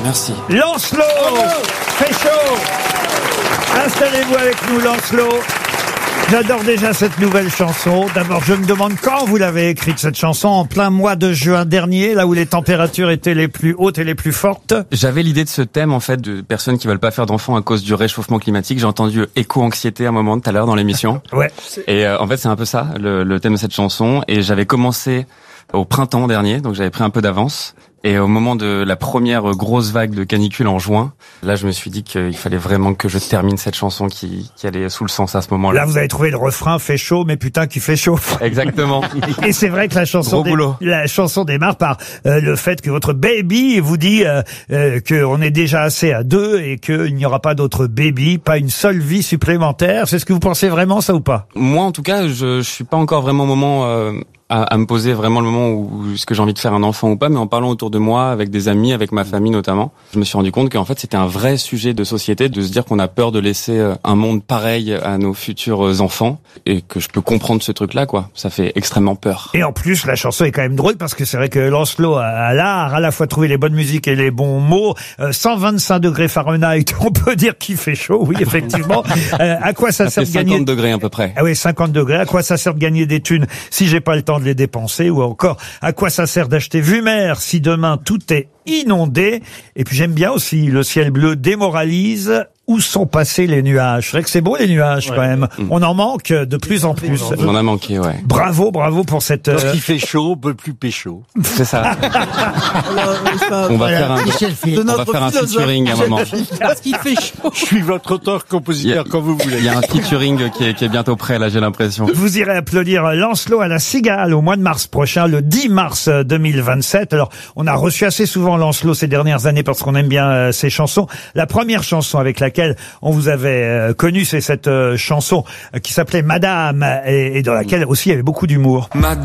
Merci. Lancelot, Péchaud. Installez-vous avec nous, Lancelot. J'adore déjà cette nouvelle chanson. D'abord, je me demande quand vous l'avez écrite, cette chanson, en plein mois de juin dernier, là où les températures étaient les plus hautes et les plus fortes. J'avais l'idée de ce thème, en fait, de personnes qui veulent pas faire d'enfants à cause du réchauffement climatique. J'ai entendu éco-anxiété à un moment tout à l'heure dans l'émission. Ouais. Et en fait, c'est un peu ça, le thème de cette chanson. Et j'avais commencé au printemps dernier, donc j'avais pris un peu d'avance. Et au moment de la première grosse vague de canicule en juin, là, je me suis dit qu'il fallait vraiment que je termine cette chanson qui allait sous le sens à ce moment-là. Là, vous avez trouvé le refrain, fait chaud, mais putain qui fait chaud. Exactement. Et c'est vrai que la chanson, démarre par le fait que votre baby vous dit qu'on est déjà assez à deux et qu'il n'y aura pas d'autre baby, pas une seule vie supplémentaire. C'est ce que vous pensez vraiment, ça ou pas? Moi, en tout cas, je suis pas encore vraiment au moment à me poser vraiment le moment où est-ce que j'ai envie de faire un enfant ou pas, mais en parlant autour de moi, avec des amis, avec ma famille notamment, je me suis rendu compte qu'en fait c'était un vrai sujet de société, de se dire qu'on a peur de laisser un monde pareil à nos futurs enfants, et que je peux comprendre ce truc-là, quoi. Ça fait extrêmement peur. Et en plus, la chanson est quand même drôle, parce que c'est vrai que Lancelot a l'art, à la fois trouver les bonnes musiques et les bons mots. 125 degrés Fahrenheit, on peut dire qu'il fait chaud, oui, effectivement. À quoi ça sert de gagner? 50 degrés à peu près. Ah oui, 50 degrés. À quoi ça sert de gagner des thunes si j'ai pas le temps de les dépenser? Ou encore, à quoi ça sert d'acheter Vumer si demain tout est inondé? Et puis j'aime bien aussi, le ciel bleu démoralise. Où sont passés les nuages? C'est vrai que c'est beau, les nuages, quand même. On en manque de plus en plus. On en a manqué, ouais. Bravo pour cette... Lorsqu'il fait chaud, on peut plus pécho. C'est ça. On va faire un featuring à un moment. Parce qu'il fait chaud. Je suis votre auteur-compositeur quand vous voulez. Il y a un featuring qui est bientôt prêt, là, j'ai l'impression. Vous irez applaudir Lancelot à la Cigale au mois de mars prochain, le 10 mars 2027. Alors, on a reçu assez souvent Lancelot ces dernières années parce qu'on aime bien ses chansons. La première chanson avec laquelle on vous avait connu, c'est cette chanson qui s'appelait Madame, et dans laquelle aussi il y avait beaucoup d'humour. Madame,